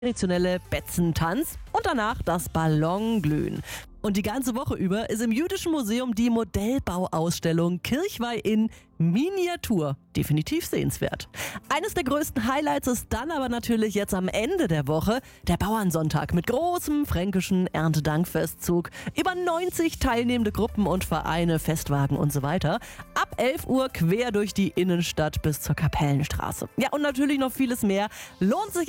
traditionelle Betzentanz und danach das Ballonglühen. Und die ganze Woche über ist im Jüdischen Museum die Modellbauausstellung Kirchweih in Miniatur. Definitiv sehenswert. Eines der größten Highlights ist dann aber natürlich jetzt am Ende der Woche der Bauernsonntag mit großem fränkischen Erntedankfestzug. Über 90 teilnehmende Gruppen und Vereine, Festwagen und so weiter. Ab 11 Uhr quer durch die Innenstadt bis zur Kapellenstraße. Ja, und natürlich noch vieles mehr. Lohnt sich